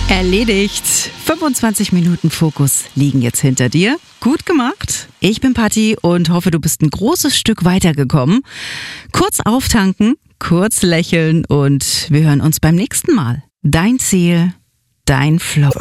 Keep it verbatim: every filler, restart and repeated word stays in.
Erledigt. fünfundzwanzig Minuten Fokus liegen jetzt hinter dir. Gut gemacht. Ich bin Patti und hoffe, du bist ein großes Stück weitergekommen. Kurz auftanken, kurz lächeln und wir hören uns beim nächsten Mal. Dein Ziel, dein Flow.